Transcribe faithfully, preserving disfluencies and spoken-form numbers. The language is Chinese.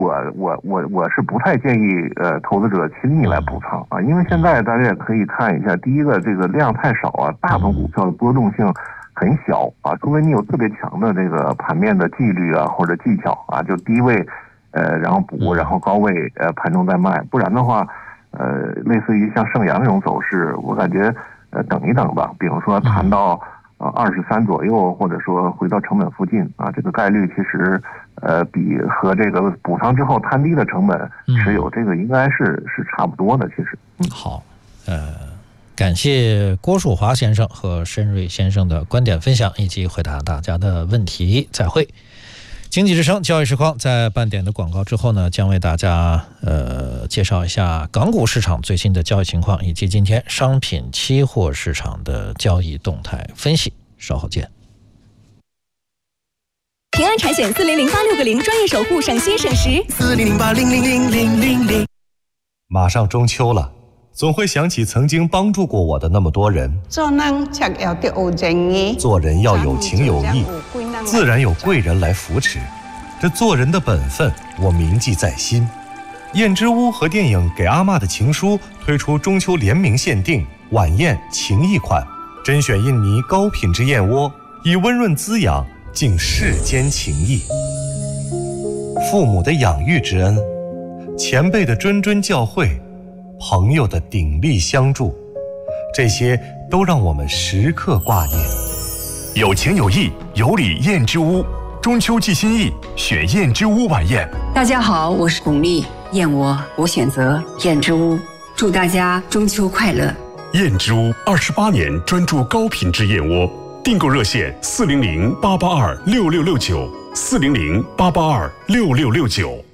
我我我我是不太建议呃投资者轻易来补仓啊，因为现在大家也可以看一下，第一个这个量太少啊，大部分股票的波动性很小啊，除非你有特别强的这个盘面的纪律啊或者技巧啊，就低位呃然后补，然后高位呃盘中再卖，不然的话呃类似于像盛阳那种走势，我感觉呃等一等吧，比如说谈到呃二十三左右，或者说回到成本附近啊，这个概率其实。呃，比和这个补仓之后摊低的成本持有，这个应该是是差不多的。其实， 嗯，好，呃，感谢郭树华先生和申瑞先生的观点分享以及回答大家的问题。再会。经济之声交易实况在半点的广告之后呢，将为大家呃介绍一下港股市场最新的交易情况，以及今天商品期货市场的交易动态分析。稍后见。 平安产险四零零八六个零专业守护，省心省时。 四零零八零零零零零零。 马上中秋了，总会想起曾经帮助过我的那么多人。 做人才要有正义， 做人要有情有义，自然有贵人来扶持。这做人的本分，我铭记在心。燕之屋和电影《给阿嬷的情书》推出中秋联名限定晚宴情谊款，甄选印尼高品质燕窝，以温润滋养。敬世间情谊，父母的养育之恩，前辈的谆谆教诲，朋友的鼎力相助，这些都让我们时刻挂念。 有情有义，有礼燕之屋，中秋寄心意，选燕之屋晚宴。 大家好，我是巩俐，燕窝我选择燕之屋，祝大家中秋快乐。 燕之屋二十八年专注高品质燕窝。订购热线四零零八八二六六六九，四零零八八二六六六九。